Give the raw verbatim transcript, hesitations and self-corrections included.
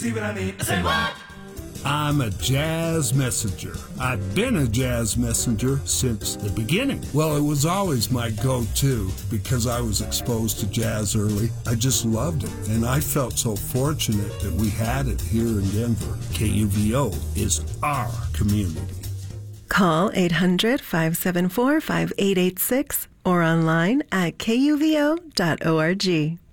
See what I mean? Say what? I'm a jazz messenger. I've been a jazz messenger since the beginning. Well, it was always my go-to because I was exposed to jazz early. I just loved it, and I felt so fortunate that we had it here in Denver. K U V O is our community. Call eight hundred, five seven four, five eight eight six or online at K U V O dot org.